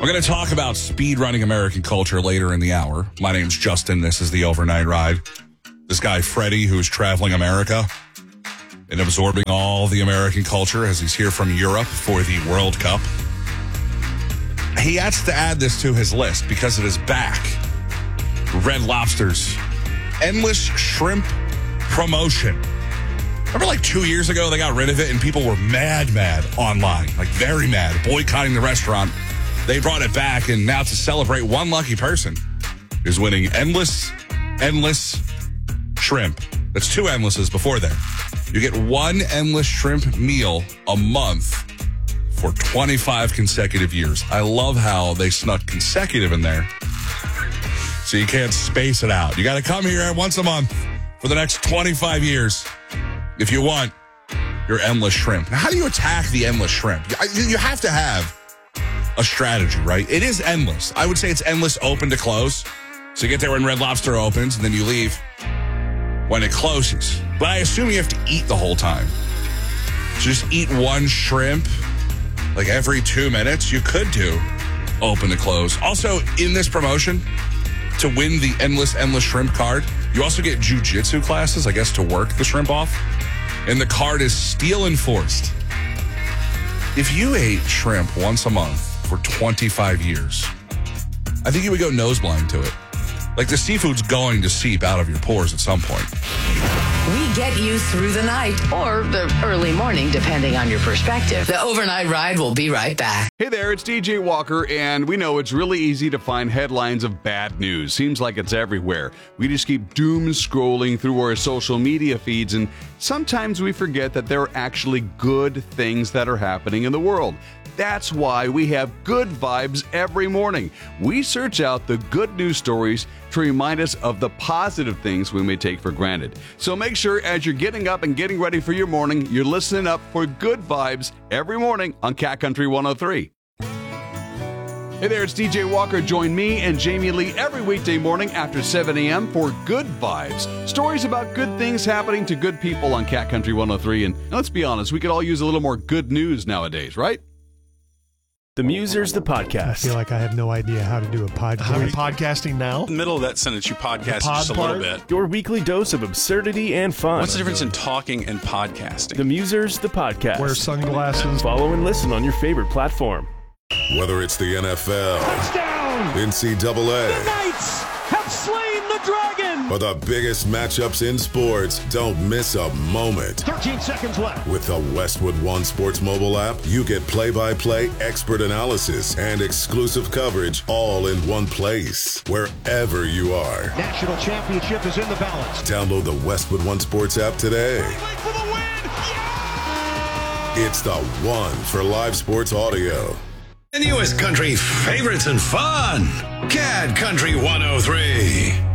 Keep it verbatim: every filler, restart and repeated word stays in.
We're going to talk about speed-running American culture later in the hour. My name's Justin. This is the Overnight Ride. This guy, Freddie, who's traveling America and absorbing all the American culture as he's here from Europe for the World Cup. He has to add this to his list because it is back. Red Lobster's Endless Shrimp Promotion. Remember like two years ago they got rid of it and people were mad, mad online. Like very mad, boycotting the restaurant. They brought it back, and now to celebrate, one lucky person is winning Endless, Endless Shrimp. That's two Endlesses before there. You get one Endless Shrimp meal a month for twenty-five consecutive years. I love how they snuck consecutive in there, so you can't space it out. You got to come here once a month for the next twenty-five years if you want your Endless Shrimp. Now, how do you attack the Endless Shrimp? You have to have a strategy, right? It is endless. I would say it's endless open to close. So you get there when Red Lobster opens, and then you leave when it closes. But I assume you have to eat the whole time. So just eat one shrimp like every two minutes. You could do open to close. Also, in this promotion, to win the Endless, Endless Shrimp card, you also get jujitsu classes, I guess, to work the shrimp off. And the card is steel enforced. If you ate shrimp once a month for twenty-five years, I think you would go nose blind to it. Like the seafood's going to seep out of your pores at some point. We get you through the night or the early morning, depending on your perspective. The Overnight Ride will be right back. Hey there, it's D J Walker, and we know it's really easy to find headlines of bad news. Seems like it's everywhere. We just keep doom scrolling through our social media feeds, and sometimes we forget that there are actually good things that are happening in the world. That's why we have Good Vibes every morning. We search out the good news stories to remind us of the positive things we may take for granted. So make sure as you're getting up and getting ready for your morning, you're listening up for Good Vibes every morning on Cat Country one oh three. Hey there, it's D J Walker. Join me and Jamie Lee every weekday morning after seven a.m. for Good Vibes. Stories about good things happening to good people on Cat Country one oh three. And let's be honest, we could all use a little more good news nowadays, right? The Musers, the podcast. I feel like I have no idea how to do a podcast. Are we podcasting now? In the middle of that sentence, you podcast pod just a part? little bit. Your weekly dose of absurdity and fun. What's the difference in talking and podcasting? The Musers, the podcast. Wear sunglasses. Follow and listen on your favorite platform. Whether it's the N F L, touchdown, N C double A, the Knights have slain the dragon, or the biggest matchups in sports, don't miss a moment. thirteen seconds left. With the Westwood One Sports mobile app, you get play-by-play expert analysis and exclusive coverage all in one place, wherever you are. National championship is in the balance. Download the Westwood One Sports app today. For the win. Yeah! It's the one for live sports audio. The newest country favorites and fun. Cat Country one oh three.